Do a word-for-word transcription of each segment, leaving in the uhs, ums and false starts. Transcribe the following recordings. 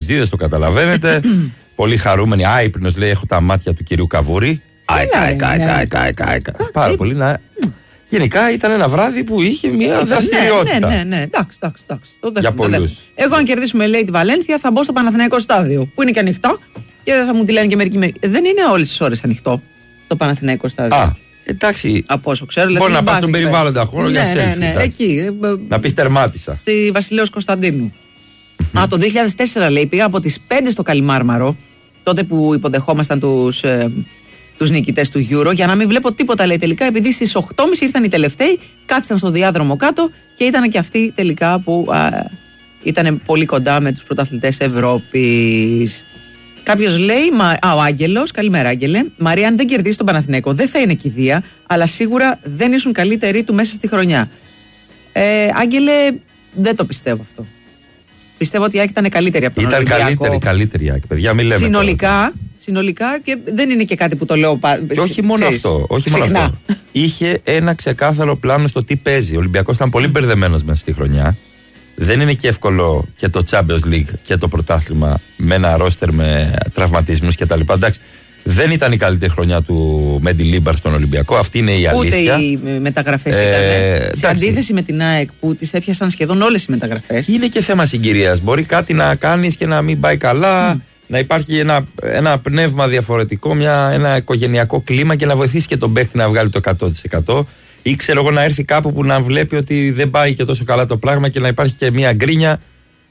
αεξιτζίδες, το καταλαβαίνετε. Πολύ χαρούμενοι, άϊπνος λέει: έχω τα μάτια του κυρίου Καβούρη. Άικα, άικα, άικα, άικα, άικα. Πάρα πολύ να. Γενικά ήταν ένα βράδυ που είχε μια δραστηριότητα. Ναι, ναι, ναι. Εντάξει, εντάξει, εντάξει. Για πολλούς. Εγώ, αν κερδίσουμε, λέει, τη Βαλένθια, θα μπω στο Παναθηναϊκό στάδιο. Που είναι και ανοιχτό και δεν θα μου τη λένε και μερικοί. Δεν είναι όλες τις ώρες ανοιχτό το Παναθηναϊκό στάδιο. Α, εντάξει. Από όσο ξέρω. Μπορεί να πας στον περιβάλλοντα χώρο για ναι, ναι, ναι, εκεί. Να πεις τερμάτισα. Στη Βασιλέως Κωνσταντίνου. Α, το δύο χιλιάδες τέσσερα λέει πήγα από τις πέντε στο Καλιμάρμαρο, τότε που υποδεχόμασταν τους. Τους νικητές του Euro, για να μην βλέπω τίποτα, λέει, τελικά, επειδή στις οκτώ και μισή ήρθαν οι τελευταίοι, κάτσαν στο διάδρομο κάτω και ήταν και αυτοί τελικά που α, ήταν πολύ κοντά με τους πρωταθλητές Ευρώπης. Κάποιος λέει, μα, α, ο Άγγελος, καλημέρα Άγγελε, Μαρία, αν δεν κερδίσει τον Παναθηναϊκό, δεν θα είναι κηδεία, αλλά σίγουρα δεν ήσουν καλύτεροι του μέσα στη χρονιά. Ε, Άγγελε, δεν το πιστεύω αυτό. Πιστεύω ότι η ΑΕΚ ήταν καλύτερη από τον Ήταν Ολυμπιακό. καλύτερη, καλύτερη η ΑΕΚ, παιδιά, μην λέμε συνολικά, τώρα. συνολικά και δεν είναι και κάτι που το λέω πάντα. Και όχι μόνο ξέρεις, αυτό. Όχι μόνο αυτό. Είχε ένα ξεκάθαρο πλάνο στο τι παίζει. Ο Ολυμπιακός ήταν πολύ μπερδεμένος μέσα στη χρονιά. Δεν είναι και εύκολο και το Champions League και το πρωτάθλημα με ένα ρόστερ με τραυματισμούς κτλ. Εντάξει. Δεν ήταν η καλύτερη χρονιά του Μέντι Λίμπαρ στον Ολυμπιακό. Αυτή είναι η αλήθεια. Ούτε οι μεταγραφές ε, ήταν. Σε αντίθεση με την ΑΕΚ που τις έπιασαν σχεδόν όλες οι μεταγραφές. Είναι και θέμα συγκυρίας. Μπορεί κάτι να κάνεις και να μην πάει καλά. Mm. Να υπάρχει ένα, ένα πνεύμα διαφορετικό, μια, ένα οικογενειακό κλίμα και να βοηθήσει και τον παίκτη να βγάλει το εκατό τοις εκατό. Ή ξέρω εγώ να έρθει κάπου που να βλέπει ότι δεν πάει και τόσο καλά το πράγμα και να υπάρχει και μια γκρίνια.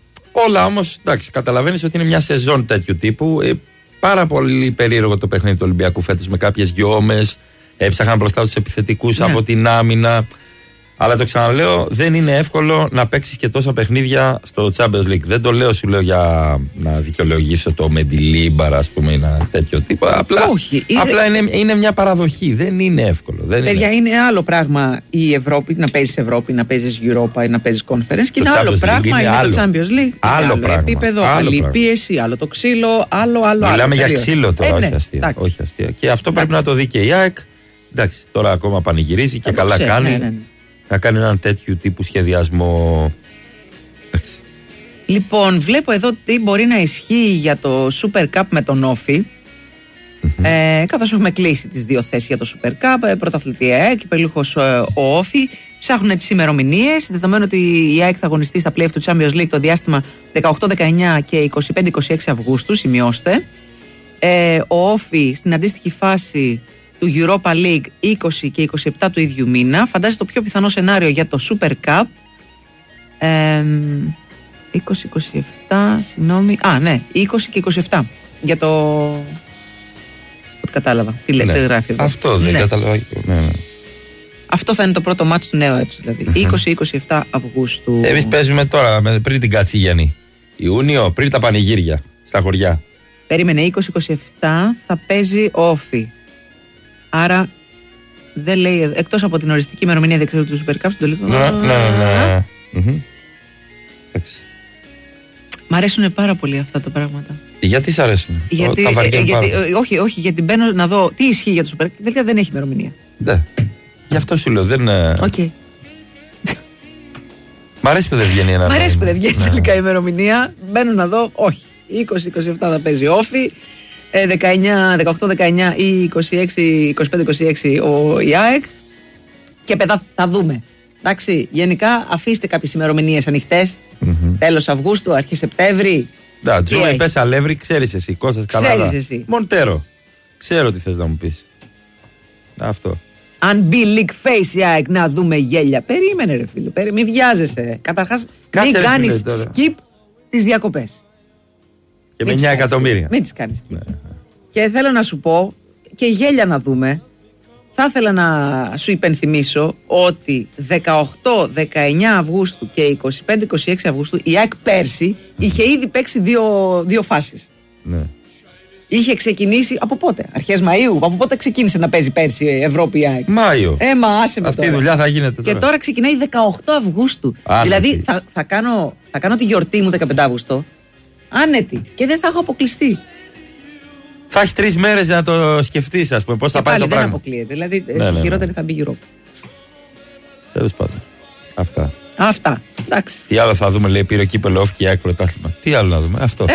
Όλα όμως, εντάξει, καταλαβαίνεις ότι είναι μια σεζόν τέτοιου τύπου. Ε, Πάρα πολύ περίεργο το παιχνίδι του Ολυμπιακού φέτος με κάποιες γιόμες. Έψαχναν μπροστά τους επιθετικούς ναι. από την άμυνα. Αλλά το ξαναλέω, δεν είναι εύκολο να παίξεις και τόσα παιχνίδια στο Champions League. Δεν το λέω, σου λέω για να δικαιολογήσω το Μεντιλίμπαρ, ας πούμε, ένα τέτοιο τύπο. Απλά, Όχι, απλά είναι, είναι μια παραδοχή. Δεν είναι εύκολο. Δεν Παιδιά, είναι. είναι άλλο πράγμα η Ευρώπη, να παίζεις Ευρώπη, να παίζεις Europa, να παίζεις Conference. Και είναι άλλο πράγμα, είναι, είναι το Champions League. Άλλο, άλλο πράγμα. Επίπεδο, άλλο άλλη πράγμα. πίεση, άλλο το ξύλο, άλλο, άλλο. Μιλάμε άλλο, για ξύλο τώρα, ε, ναι, όχι, αστεία, όχι αστεία. Και αυτό εντάξει. πρέπει να το δει και η ΑΕΚ. Εντάξει, τώρα ακόμα πανηγυρίζει και θα καλά ξέρει, κάνει. ναι, ναι, ναι. Να κάνει έναν τέτοιου τύπου σχεδιασμό. Λοιπόν, βλέπω εδώ τι μπορεί να ισχύει για το Super Cup με τον Όφη. Mm-hmm. Ε, καθώς έχουμε κλείσει τις δύο θέσεις για το Super Cup, πρωταθλητή ΑΕΚ, κυπελούχος ο Όφη. Ψάχνουν τις ημερομηνίες, δεδομένου ότι η ΑΕΚ θα αγωνιστεί στα play-off του Champions League το διάστημα δεκαοκτώ δεκαεννιά και είκοσι πέντε είκοσι έξι Αυγούστου, σημειώστε. Ε, ο Όφη στην αντίστοιχη φάση του Europa League είκοσι και είκοσι επτά του ίδιου μήνα. Φαντάζεστε το πιο πιθανό σενάριο για το Super Cup. Ε, είκοσι είκοσι επτά, συγγνώμη. Α, ναι, είκοσι και είκοσι επτά. Για το. Ό,τι κατάλαβα. Τι λέει, ναι. Γράφει εδώ. Αυτό δεν ναι. κατάλαβα. Ναι, ναι. Αυτό θα είναι το πρώτο μάτι του νέου έτους, δηλαδή. Mm-hmm. είκοσι και είκοσι επτά Αυγούστου. Εμείς παίζουμε τώρα, πριν την Κατσίγιαννη. Ιούνιο, πριν τα πανηγύρια στα χωριά. Περίμενε, είκοσι είκοσι επτά θα παίζει Όφη. Άρα δεν λέει, εκτός από την οριστική ημερομηνία διεξαγωγή του Super Cup, το λίγο. Ναι, ναι, ναι. Mm-hmm. Μ' αρέσουν πάρα πολύ αυτά τα πράγματα. Γιατί σ' αρέσουν? Γιατί, τα ε, γιατί, όχι, όχι, γιατί μπαίνω να δω τι ισχύει για το Super Cup. Τελικά δεν έχει ημερομηνία. Ναι. Γι' αυτό σου λέω. Δεν. Okay. Μ' αρέσει που δεν βγαίνει ένα. Μ' αρέσει που δεν βγαίνει τελικά η ημερομηνία. Μπαίνω να δω, όχι. είκοσι είκοσι επτά θα παίζει Όφη. δεκαοκτώ δεκαεννιά ή είκοσι έξι είκοσι πέντε είκοσι έξι ο η ΑΕΚ. Και παιδά θα δούμε. Εντάξει, γενικά αφήστε κάποιες ημερομηνίες ανοιχτές. Mm-hmm. Τέλος Αυγούστου, αρχή Σεπτέμβρη. Ναι, Τζούι, πες Αλεύρι, ξέρεις εσύ. Κώστας Κανάδα. Ξέρεις εσύ. Μοντέρο. Ξέρω τι θες να μου πεις. Αυτό. Αν μπει leak face η ΑΕΚ να δούμε γέλια. Περίμενε ρε φίλε, περί... μην βιάζεσαι. Καταρχάς μην κάνεις skip τις διακοπές. Και με εννιά εκατομμύρια. Μην τις κάνεις skip. Ναι. Και θέλω να σου πω και γέλια να δούμε. Θα ήθελα να σου υπενθυμίσω ότι δεκαοκτώ δεκαεννιά Αυγούστου και είκοσι πέντε είκοσι έξι Αυγούστου η ΑΕΚ πέρσι είχε ήδη παίξει δύο, δύο φάσεις. Ναι. Είχε ξεκινήσει από πότε, αρχές Μαΐου, από πότε ξεκίνησε να παίζει πέρσι η Ευρώπη η ΑΕΚ? Μάιο. Ε, μα άσε με αυτή τώρα. η δουλειά θα γίνεται τώρα. Και τώρα ξεκινάει δεκαοκτώ Αυγούστου. Άνετη. Δηλαδή θα, θα, κάνω, θα κάνω τη γιορτή μου δεκαπέντε Αυγούστου άνετη και δεν θα έχω αποκλειστεί. Θα έχει τρεις μέρες να το σκεφτείς, ας πούμε, πώς θα πάει το πράγμα. Δεν αποκλείεται. Δηλαδή, ναι, στη ναι, ναι. χειρότερη θα μπει η Ευρώπη. Τέλος πάντων. Αυτά. Αυτά. Εντάξει. Τι άλλο θα δούμε, λέει, πήρε ο κύπελλο Όφη και η ΑΕΚ πρωτάθλημα. Τι άλλο να δούμε, αυτό. Ε,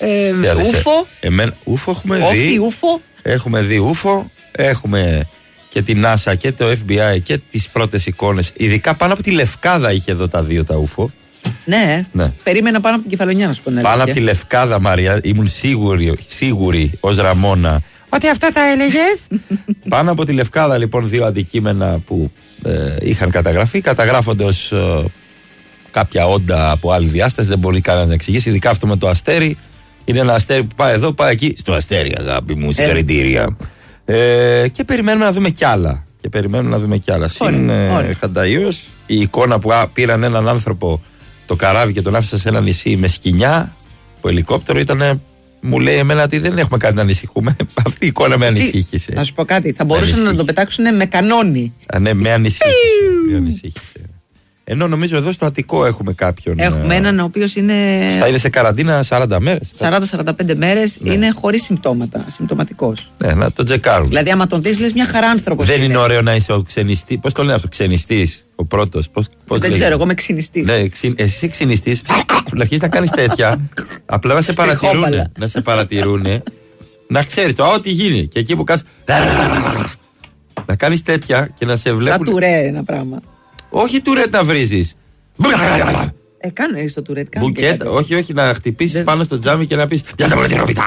Ε, ούφο. Εμένα, ούφο έχουμε Όφι, δει. ούφο. Έχουμε δει ούφο. Έχουμε και την NASA και το εφ μπι άι και τις πρώτες εικόνες. Ειδικά πάνω από τη Λευκάδα είχε εδώ τα δύο τα ούφο. Ναι, ναι. Περίμενα πάνω από την Κεφαλονιά να σου πω. Πάνω από τη Λευκάδα, Μαρία, ήμουν σίγουρη, σίγουρη ως Ραμόνα ότι αυτό θα έλεγες. Πάνω από τη Λευκάδα, λοιπόν, δύο αντικείμενα που ε, είχαν καταγραφεί. Καταγράφονται ως ε, κάποια όντα από άλλη διάσταση. Δεν μπορεί κανένας να εξηγήσει. Ειδικά αυτό με το αστέρι. Είναι ένα αστέρι που πάει εδώ, πάει εκεί. Στο αστέρι, αγάπη μου, συγχαρητήρια. Ε, και περιμένουμε να δούμε κι άλλα. Και περιμένουμε να δούμε κι άλλα. Συν ε, Χανταϊός, η εικόνα που α, πήραν έναν άνθρωπο το καράβι και τον άφησαν σε ένα νησί με σκοινιά. Το ελικόπτερο ήταν. Μου λέει εμένα ότι δεν έχουμε κάτι να ανησυχούμε. Αυτή η εικόνα με ανησύχησε. Να σου πω κάτι. Θα μπορούσαν να το πετάξουν με κανόνι. Α, ναι, με ανησύχησε. με ανησύχησε. Ενώ νομίζω εδώ στο Αττικό έχουμε κάποιον. Έχουμε έναν ο οποίος είναι. Θα είναι σε καραντίνα σαράντα μέρες. σαράντα με σαράντα πέντε μέρες, ναι. Είναι χωρίς συμπτώματα. Ασυμπτωματικός. Ναι, να το τσεκάρουν. Δηλαδή, άμα τον δεις, λες μια χαρά άνθρωπος. Δεν είναι, είναι ωραίο να είσαι ο ξενιστής. Πώς το λένε αυτό, ξενιστής, ο πρώτος. Πώς, πώς δεν ξέρω, εγώ είμαι ξενιστής. Ναι, ξυ... εσύ είσαι ξενιστής. Να αρχίσεις να κάνεις τέτοια. Απλά να σε παρατηρούν. να σε παρατηρούν. Να ξέρεις το, ό,τι γίνει. Και εκεί που κάτσεις. Να κάνεις τέτοια και να σε βλέπουν. Σαν τουρέ ένα πράγμα. Όχι τουρέτ να βρίζεις. Ε, κάνω έτσι το τουρέτ. Μπουκέτα, όχι, όχι, να χτυπήσεις Δεν... πάνω στο τζάμι και να πεις «Γεια σας Μωρετινόπιτα!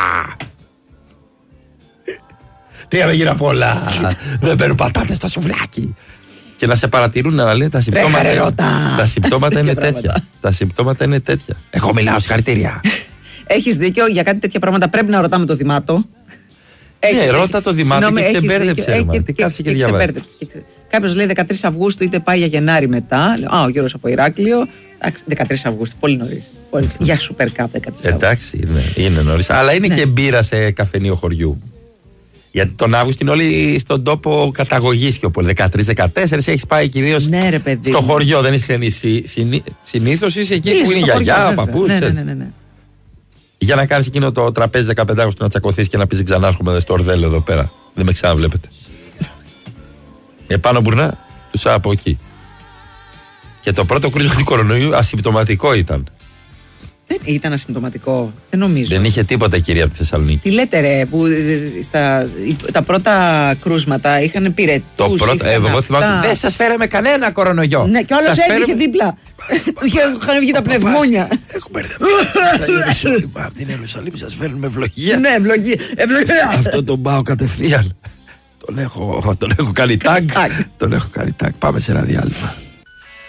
Τι έγινε απ' όλα! Δεν παίρνουν πατάτες στο σουβλάκι!» Και να σε παρατηρούν να λένε τα συμπτώματα. Τα συμπτώματα είναι τέτοια. Τα συμπτώματα είναι τέτοια. Εγώ μιλάω, συγχαρητήρια. Έχεις δίκιο, για κάτι τέτοια πράγματα πρέπει να ρωτάμε το Δημάτο. Ναι, ρώτα το Δημάτο και ξεμπέρδεψε. Τι κάθισε και διαβάζει. Κάποιος λέει δεκατρείς Αυγούστου, είτε πάει για Γενάρη μετά. Α, ο Γιώργος από Ηράκλειο. δεκατρείς Αυγούστου, πολύ νωρίς. Για Super Cup δεκατρείς Αυγούστου. Εντάξει, είναι, είναι νωρίς. Αλλά είναι ναι. Και μπύρα σε καφενείο χωριού. Γιατί τον Αύγουστο είναι όλοι στον τόπο καταγωγής και όπου δεκατρείς δεκατέσσερα έχει πάει κυρίως ναι, στο χωριό. Δεν είσαι συνήθως είσαι εκεί που είναι γιαγιά, παππού. Ναι, ναι, ναι, ναι. Για να κάνεις εκείνο το τραπέζι δεκαπέντε Αυγούστου να τσακωθείς και να πεις ξανάρχομαι στο Ορδέλο εδώ πέρα. Δεν με ξαναβλέπετε. Επάνω μπουρνά, τους από εκεί. Και το πρώτο κρούσμα του κορονοϊού ασυμπτωματικό ήταν. Δεν ήταν ασυμπτωματικό, δεν νομίζω. Δεν είχε τίποτα, κυρία από τη Θεσσαλονίκη. Τι λέτε, ρε, που στα, τα πρώτα κρούσματα είχαν πυρετούς. Το πρώτο, ε, εγώ θυμάμαι. Δεν σας φέραμε κανένα κορονοϊό. Ναι, και όλος έτυχε φέραμε... δίπλα. Είχαν βγει τα πνευμόνια. Έχουμε μπερδευτεί. Από την Ιερουσαλήμ σας φέρνουμε ευλογία. Ναι, ευλογία. Αυτό τον πάω κατευθείαν. Τον έχω, τον έχω κάνει τάγκ. Τον έχω κάνει τάγκ. Πάμε σε ένα διάλειμμα.